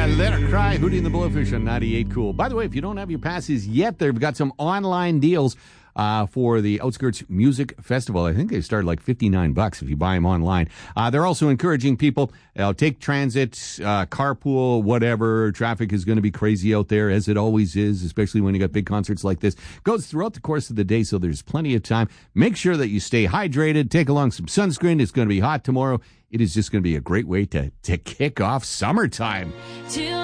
Let Her Cry, Hootie and the Blowfish on 98 Cool. By the way, if you don't have your passes yet, they've got some online deals for the Outskirts Music Festival. I think they start like $59 if you buy them online. They're also encouraging people, take transit, carpool, whatever. Traffic is going to be crazy out there, as it always is, especially when you got big concerts like this. Goes throughout the course of the day, so there's plenty of time. Make sure that you stay hydrated. Take along some sunscreen. It's going to be hot tomorrow. It is just going to be a great way to kick off summertime.